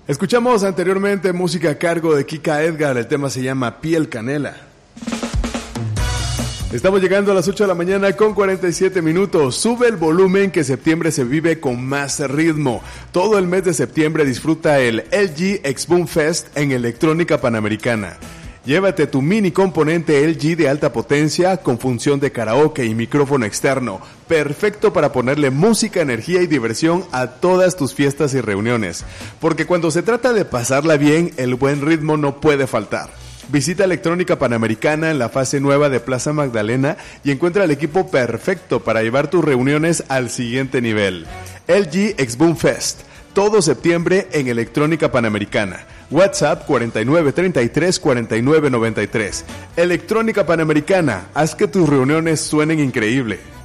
Escuchamos anteriormente música a cargo de Kika Edgar, el tema se llama Piel Canela. Estamos llegando a las 8 de la mañana con 47 minutos. Sube el volumen que septiembre se vive con más ritmo. Todo el mes de septiembre disfruta el LG X-Boom Fest en Electrónica Panamericana. Llévate tu mini componente LG de alta potencia con función de karaoke y micrófono externo, perfecto para ponerle música, energía y diversión a todas tus fiestas y reuniones. Porque cuando se trata de pasarla bien, el buen ritmo no puede faltar. Visita Electrónica Panamericana en la fase nueva de Plaza Magdalena y encuentra el equipo perfecto para llevar tus reuniones al siguiente nivel. LG X-Boom Fest, todo septiembre en Electrónica Panamericana. WhatsApp 4933-4993. Electrónica Panamericana, haz que tus reuniones suenen increíble.